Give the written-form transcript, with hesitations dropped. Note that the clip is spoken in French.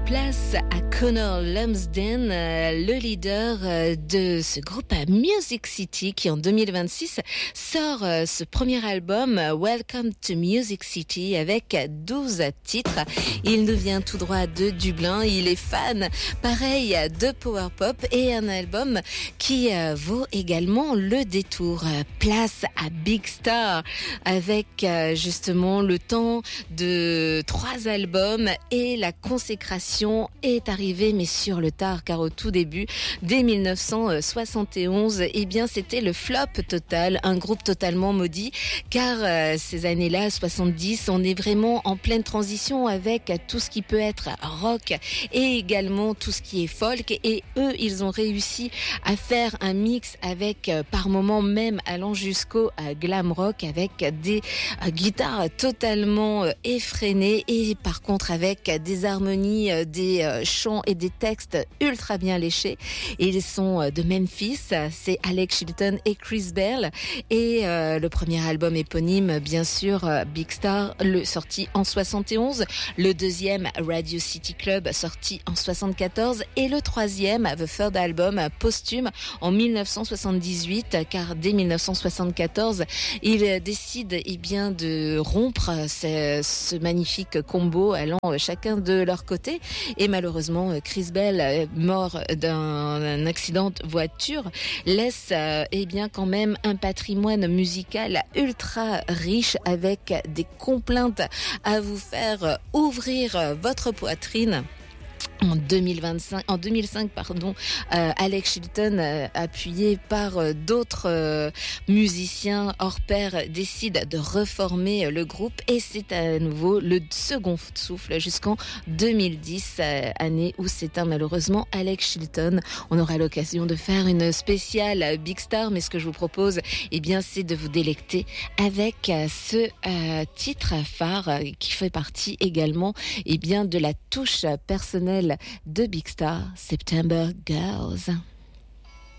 Place à Connor Lumsden, le leader de ce groupe Music City qui en 2026 sort ce premier album Welcome to Music City avec 12 titres. Il nous vient tout droit de Dublin, il est fan pareil de power pop et un album qui vaut également le détour. Place à Big Star avec justement le temps de 3 albums et la consécration est arrivée mais sur le tard car au tout début, dès 1971, eh bien c'était le flop total, un groupe totalement maudit car ces années-là, 70, on est vraiment en pleine transition avec tout ce qui peut être rock et également tout ce qui est folk et eux, ils ont réussi à faire un mix avec par moments même allant jusqu'au glam rock avec des guitares totalement effrénées et par contre avec des harmonies, des chants et des textes ultra bien léchés. Ils sont de Memphis, c'est Alex Chilton et Chris Bell et le premier album éponyme bien sûr Big Star, sorti en 71, le deuxième Radio City Club sorti en 74 et le troisième The Third Album posthume en 1978 car dès 1974 ils décident bien de rompre ce magnifique combo allant chacun de leur côté et malheureusement Chris Bell, mort d'un accident de voiture, laisse bien quand même un patrimoine musical ultra riche avec des complaintes à vous faire ouvrir votre poitrine. En 2005, Alex Chilton, appuyé par d'autres musiciens hors pair, décide de reformer le groupe et c'est à nouveau le second souffle jusqu'en 2010, année où s'éteint malheureusement Alex Chilton. On aura l'occasion de faire une spéciale Big Star, mais ce que je vous propose, c'est de vous délecter avec ce titre phare qui fait partie également, de la touche personnelle de Big Star, September Girls.